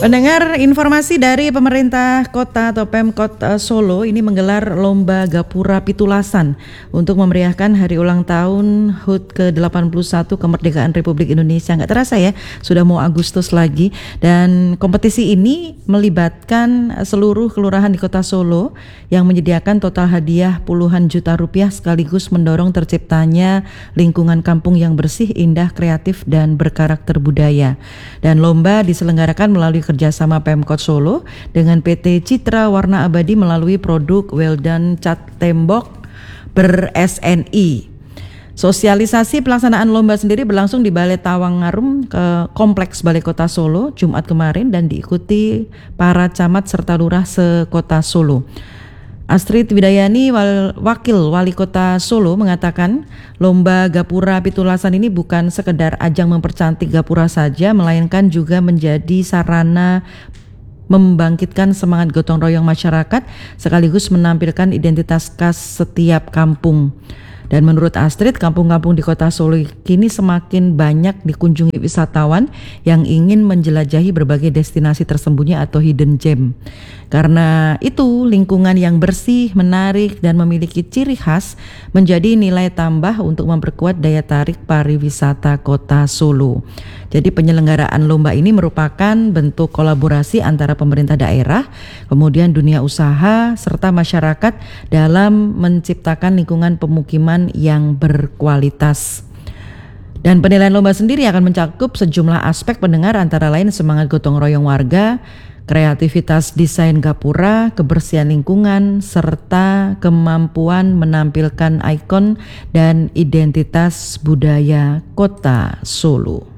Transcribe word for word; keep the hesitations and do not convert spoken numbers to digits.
Pendengar, informasi dari pemerintah kota atau Pemkot uh, Solo ini menggelar lomba Gapura Pitulasan untuk memeriahkan hari ulang tahun H U T ke delapan puluh satu kemerdekaan Republik Indonesia. Nggak terasa ya, sudah mau Agustus lagi. Dan kompetisi ini melibatkan seluruh kelurahan di kota Solo yang menyediakan total hadiah puluhan juta rupiah sekaligus mendorong terciptanya lingkungan kampung yang bersih, indah, kreatif, dan berkarakter budaya. Dan lomba diselenggarakan melalui kerjasama Pemkot Solo dengan P T Citra Warna Abadi melalui produk Well Done Cat Tembok ber-S N I. Sosialisasi pelaksanaan lomba sendiri berlangsung di Balai Tawangarum ke Kompleks Balai Kota Solo Jumat kemarin dan diikuti para camat serta lurah se-Kota Solo. Astrid Widayani, Wakil Wali Kota Solo, mengatakan lomba Gapura Pitulasan ini bukan sekedar ajang mempercantik Gapura saja, melainkan juga menjadi sarana membangkitkan semangat gotong royong masyarakat sekaligus menampilkan identitas khas setiap kampung. Dan menurut Astrid, kampung-kampung di kota Solo kini semakin banyak dikunjungi wisatawan yang ingin menjelajahi berbagai destinasi tersembunyi atau hidden gem. Karena itu, lingkungan yang bersih, menarik, dan memiliki ciri khas menjadi nilai tambah untuk memperkuat daya tarik pariwisata kota Solo. Jadi penyelenggaraan lomba ini merupakan bentuk kolaborasi antara pemerintah daerah, kemudian dunia usaha, serta masyarakat dalam menciptakan lingkungan pemukiman yang berkualitas. Dan penilaian lomba sendiri akan mencakup sejumlah aspek pendengar antara lain semangat gotong royong warga, kreativitas desain gapura, kebersihan lingkungan, serta kemampuan menampilkan ikon dan identitas budaya kota Solo.